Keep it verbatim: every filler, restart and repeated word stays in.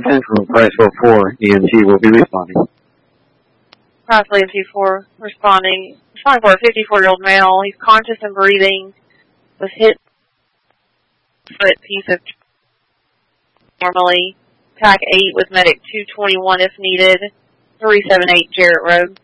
ten from Priceville four, E M T will be responding. Priceville E M T four responding. Responding for a fifty-four-year-old male. He's conscious and breathing. Was hit foot piece of normally. Pack eight with medic two twenty-one if needed. three seventy-eight Jarrett Road.